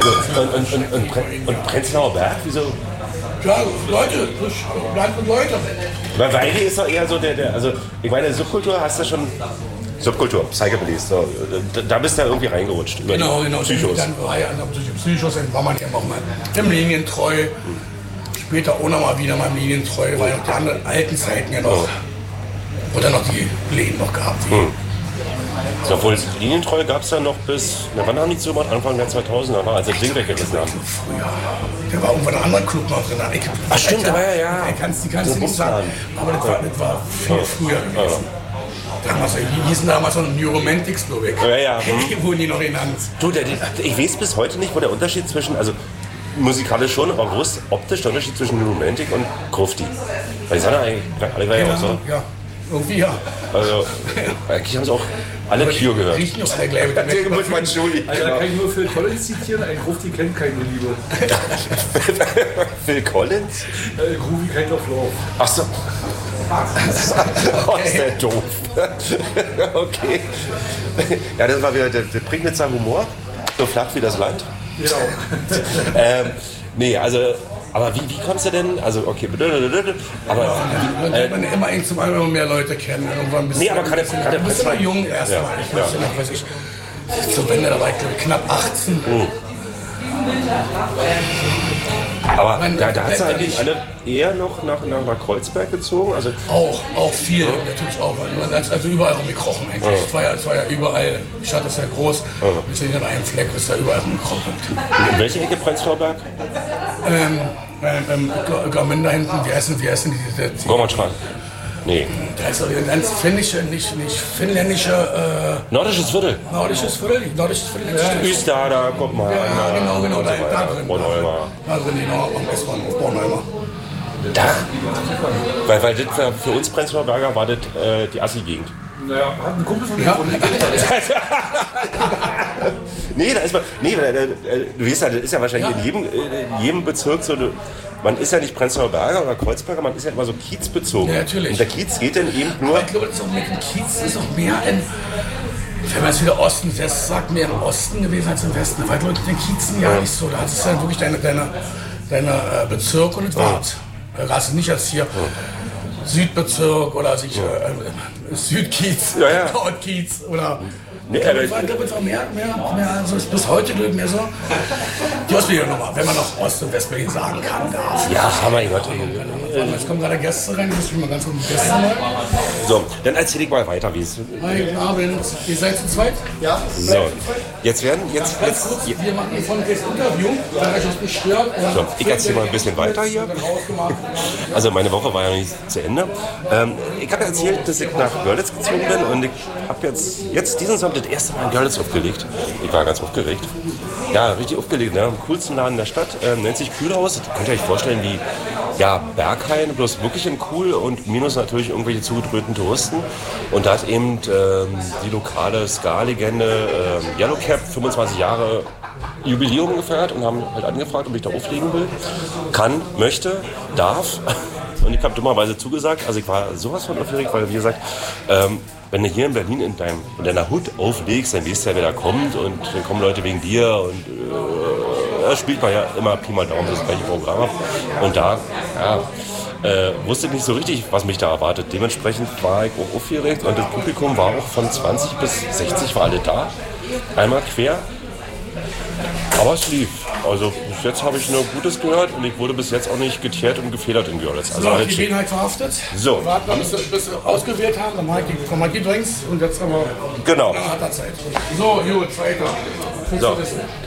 Und Prenzlauer Berg, wieso? Ja, Leute, Land und Leute. Weil Weili ist doch eher so also ich meine, Subkultur hast du schon. Subkultur, Psychobillies, so, da bist du ja irgendwie reingerutscht. Genau. Psychos. Dann war ja Psychos, dann war man ja auch mal im Linientreu. Später auch noch mal wieder mal im Linientreu, weil die anderen alten Zeiten ja noch. Oder noch die Läden noch gehabt. So, obwohl Linientreu gab es ja noch bis, wann haben die zu gemacht? Anfang der 2000er, als sie das Ding weggerissen haben. Früher. Da war irgendwann ein anderer Club noch drin. Ach stimmt, da war ja. Die kannst du nicht sagen. Aber das war viel früher gewesen. Die hießen damals noch New Romantics, glaube ich. Ja. Wurden die noch genannt. Du, ich weiß bis heute nicht, wo der Unterschied zwischen, also musikalisch schon, aber wo ist optisch der Unterschied zwischen New Romantic und Grufti? Weil die sind ja eigentlich, alle war ja auch so. Ja, irgendwie ja. Also, eigentlich haben sie auch alle Kio gehört. Riechen noch alle gleich mit der muss man Schuli. Also, da kann ich nur Phil Collins zitieren, ein Grufti kennt keine Liebe. Phil Collins? Groovy Kind of Love. Ach so. Oh, ist der doof. Okay. Ja, das war wieder der Prignitzer Humor. So flach wie das Land. Genau. Nee, also, aber wie kommst du denn? Also, okay, aber. Man immer ein zum anderen mehr Leute kennen. Irgendwann bist aber gerade. Du bist immer jung erstmal. Ich weiß ja noch, weiß ich. Zur Wende, da war ich glaube ich knapp 18. Aber da hat sie eigentlich alle eher noch nach Kreuzberg gezogen? Also auch viel, natürlich auch. Also überall rumgekrochen eigentlich. Es war ja überall, die Stadt ist ja groß, wir sind in einem Fleck, ist da überall rumgekrochen. In welche Ecke Prenzlauer Berg? Garmin da hinten, wie heißen die? Gormanschrank. Nee. Da ist doch ein ganz finnische, nicht finnländische... Nordisches Viertel. Nordisches Viertel. Üster, da kommt mal. Ja, genau, da drin. Bornholmer. Da drin, genau, am S-Bahn auf Bornholmer. Da? Weil das für uns Prenzlauer Berger war das die Assi-Gegend. Naja, hat ein Kumpel von mir. Nee, da ist man. Nee, du weißt ja, das ist ja wahrscheinlich in jedem Bezirk so. Man ist ja nicht Prenzlauer Berger oder Kreuzberger, man ist ja immer so kiezbezogen. Ja, natürlich. Und der Kiez geht dann eben nur. Aber ich glaube, das ist auch mit dem Kiez ist auch mehr in. Wenn man jetzt wieder Osten, das sagt mehr im Osten gewesen als im Westen. Weil Leute den Kiezen ja nicht so. Da hat es dann wirklich deine Bezirk und das war's. Da hast du nicht als hier Südbezirk oder Südkiez, Nordkiez oder. Nee, ich glaube, es war mehr, also bis heute glaube ich mehr so. Die Ostberliner nochmal, wenn man noch Ost- und Westberlin sagen kann, darf. Ja, mein Gott. Jetzt kommen gerade Gäste rein, ich muss mal ganz kurz mit Gäste mal. So, dann erzähl ich mal weiter, wie es. Guten Abend, ihr seid zu zweit? Ja. So, jetzt. Wir machen von das Interview, wenn euch das nicht stört. So, ich erzähl mal ein bisschen weiter hier. Also meine Woche war ja nicht zu Ende. Ich habe erzählt, dass ich nach Görlitz gezogen bin und ich habe jetzt diesen Sommer das erste Mal in Görlitz aufgelegt. Ich war ganz aufgeregt. Ja, richtig aufgelegt, ne? Am coolsten Laden der Stadt, nennt sich Kühlhaus. Das könnt ihr euch vorstellen wie Berghain, bloß wirklich in cool und minus natürlich irgendwelche zugedröhnten Touristen. Und da hat eben die lokale Ska-Legende Yellowcap 25 Jahre Jubiläum gefeiert und haben halt angefragt, ob ich da auflegen will. Kann, möchte, darf. Und ich habe dummerweise zugesagt. Also ich war sowas von aufgeregt, weil wie gesagt, wenn du hier in Berlin in deiner Hut auflegst, dann weißt du ja, wer da kommt und dann kommen Leute wegen dir und da spielt man ja immer Pi mal Daumen das gleiche Programm ab. Und da, wusste ich nicht so richtig, was mich da erwartet. Dementsprechend war ich auch aufgeregt und das Publikum war auch von 20 bis 60 war alle da. Einmal quer. Aber es lief. Also bis jetzt habe ich nur Gutes gehört und ich wurde bis jetzt auch nicht geteert und gefedert in Görlitz. Also so, die Gelegenheit verhaftet. So. Warten wir, bis wir ausgewählt haben, dann kommen die Drinks und jetzt aber genau. Hat er Zeit. So, gut, weiter. So.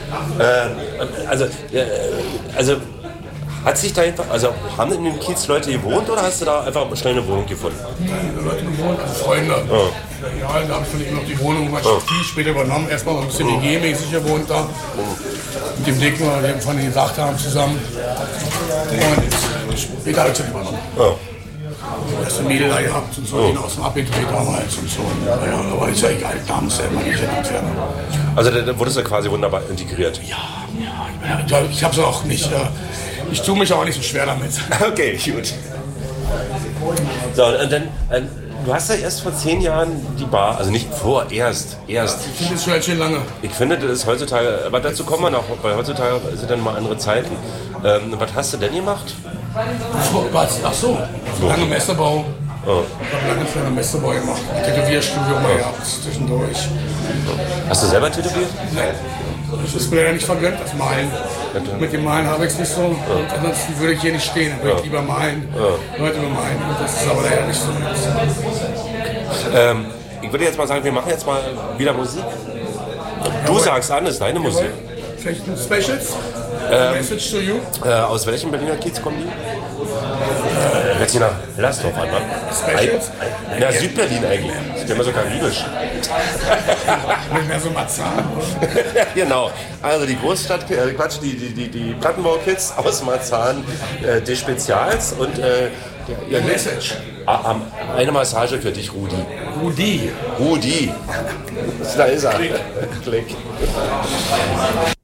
Also hat sich da einfach, also haben in dem Kiez Leute gewohnt oder hast du da einfach schnell eine Wohnung gefunden? Leute gewohnt, also Freunde. Ja, da habe ich von ihm noch die Wohnung viel später übernommen. Erstmal ein bisschen WG-mäßig gewohnt da. Mit dem Dicken, den wir von denen gesagt haben, zusammen. Und später habe ich es übernommen. Erst ein Mädel da gehabt und so, den aus dem abgedreht damals und so. Naja, da war ich ja egal, damals selber nicht entfernt. Also da wurdest du quasi wunderbar integriert? Ja, ich habe es auch nicht. Ich tue mich auch nicht so schwer damit. Okay, gut. So, und dann du hast ja erst vor 10 Jahren die Bar, also nicht vorerst. Ich finde es schon halt schön lange. Ich finde, das ist heutzutage, aber dazu kommen wir noch, weil heutzutage sind dann mal andere Zeiten. Was hast du denn gemacht? Was? Ach so, lange Messerbau. Oh. Ich habe lange für eine Messerbau gemacht. Ein Tätowierstudio mal gehabt zwischendurch. Hast du selber tätowiert? Nein. Das ist mir ja nicht vergönnt, das Malen. Mit dem Malen habe ich es nicht so. Und ansonsten würde ich hier nicht stehen. Dann würde ich lieber malen, Leute bemalen. Und das ist aber leider nicht so. Ich würde jetzt mal sagen, wir machen jetzt mal wieder Musik. Du sagst an, das ist deine Musik. Vielleicht ein Specials? Message to you? Aus welchem Berliner Kiez kommen die? Jetzt hier nach Lasdorf an, ne? Specials? Na, Südberlin eigentlich. Das ist ja immer so karibisch. Nicht mehr so Marzahn. Genau. Also die Großstadt, die Plattenbau-Kids aus Marzahn, die Spezials und Ihr Message. Eine Massage für dich, Rudi. Rudi. Rudi. Da ist er. Klick.